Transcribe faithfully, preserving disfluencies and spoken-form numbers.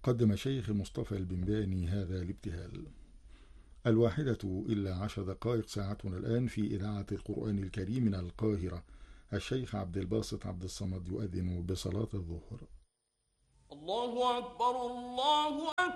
قدم شيخ مصطفى البنباني هذا الابتهال. الواحدة إلا عشر دقائق ساعتنا الآن في إذاعة القرآن الكريم من القاهرة. الشيخ عبد الباسط عبد الصمد يؤذن بصلاة الظهر. الله أكبر الله أكبر.